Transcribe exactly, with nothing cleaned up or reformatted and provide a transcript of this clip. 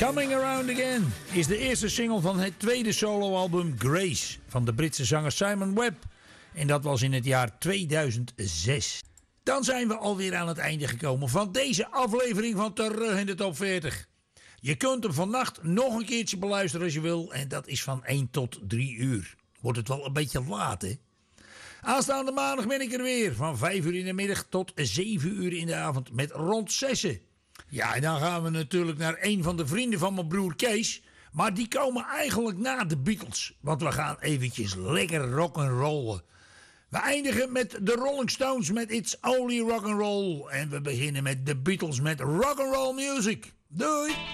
Coming Around Again is de eerste single van het tweede soloalbum Grace van de Britse zanger Simon Webb. En dat was in het jaar tweeduizend zes. Dan zijn we alweer aan het einde gekomen van deze aflevering van Terug in de Top veertig. Je kunt hem vannacht nog een keertje beluisteren als je wil. En dat is van één tot drie uur. Wordt het wel een beetje laat, hè? Aanstaande maandag ben ik er weer. Van vijf uur in de middag tot zeven uur in de avond met Rond Zessen. Ja, en dan gaan we natuurlijk naar een van de vrienden van mijn broer Kees. Maar die komen eigenlijk na de Beatles. Want we gaan eventjes lekker rock'n'rollen. We eindigen met de Rolling Stones met It's Only Rock'n'Roll. En we beginnen met de Beatles met Rock'n'Roll Music. Doei!